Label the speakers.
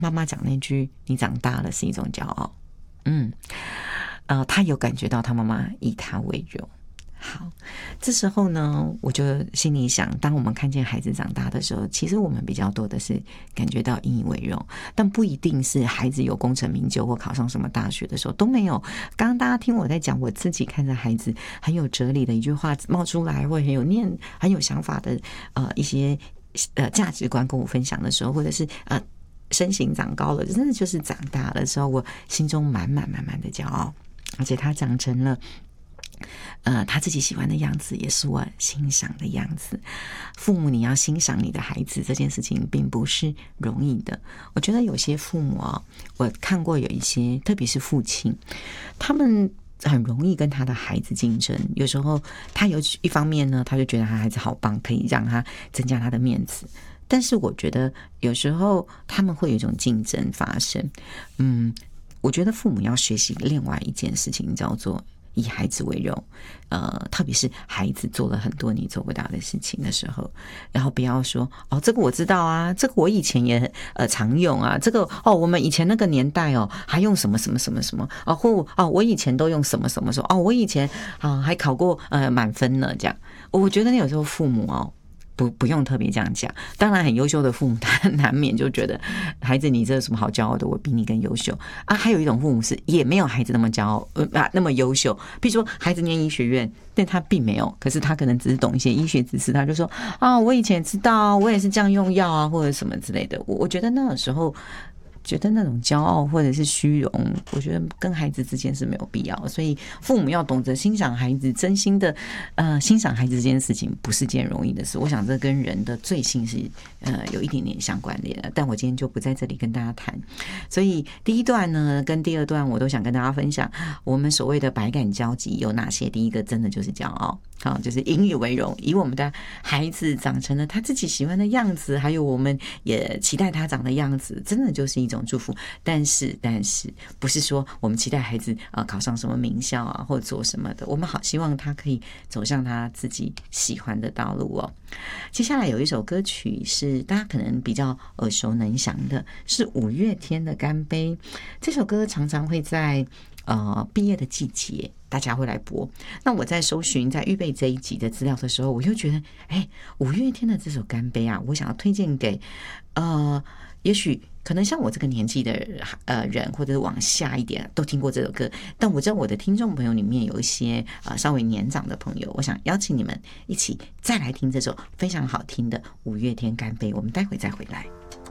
Speaker 1: 妈妈讲那句你长大了是一种骄傲。他有感觉到他妈妈以他为荣。好，这时候呢，我就心里想，当我们看见孩子长大的时候，其实我们比较多的是感觉到引以为荣，但不一定是孩子有功成名就或考上什么大学的时候都没有。刚刚大家听我在讲，我自己看着孩子很有哲理的一句话冒出来，或很有想法的一些价值观跟我分享的时候，或者是身形长高了，真的就是长大了的时候，我心中满满的骄傲，而且他长成了他自己喜欢的样子，也是我欣赏的样子。父母你要欣赏你的孩子，这件事情并不是容易的。我觉得有些父母我看过有一些，特别是父亲，他们很容易跟他的孩子竞争。有时候他有一方面呢，他就觉得他孩子好棒，可以让他增加他的面子。但是我觉得有时候他们会有一种竞争发生。我觉得父母要学习另外一件事情，叫做以孩子为荣。特别是孩子做了很多你做不到的事情的时候，然后不要说这个我知道啊，这个我以前也常用啊，这个我们以前那个年代还用什么什么什么什么或我以前都用什么什么什么我以前还考过满分呢，这样。我觉得有时候父母不用特别这样讲。当然很优秀的父母他难免就觉得孩子你这有什么好骄傲的，我比你更优秀还有一种父母是也没有孩子那么骄傲那么优秀，比如说孩子念医学院，但他并没有，可是他可能只是懂一些医学知识，他就说我以前知道，我也是这样用药或者什么之类的。我觉得那个时候觉得那种骄傲或者是虚荣，我觉得跟孩子之间是没有必要。所以父母要懂得欣赏孩子，真心的欣赏孩子这件事情不是件容易的事。我想这跟人的罪性是有一点点相关联的，但我今天就不在这里跟大家谈。所以第一段呢跟第二段我都想跟大家分享我们所谓的百感交集有哪些。第一个真的就是骄傲，就是引以为荣，以我们的孩子长成了他自己喜欢的样子，还有我们也期待他长的样子，真的就是一种祝福。但是不是说我们期待孩子考上什么名校或做什么的，我们好希望他可以走向他自己喜欢的道路接下来有一首歌曲是大家可能比较耳熟能详的，是五月天的《干杯》。这首歌常常会在毕业的季节大家会来播。那我在搜寻在预备这一集的资料的时候，我就觉得五月天的这首《干杯》我想要推荐给也许可能像我这个年纪的人，或者是往下一点都听过这首歌，但我知道我的听众朋友里面有一些稍微年长的朋友，我想邀请你们一起再来听这首非常好听的五月天《干杯》。我们待会再回来。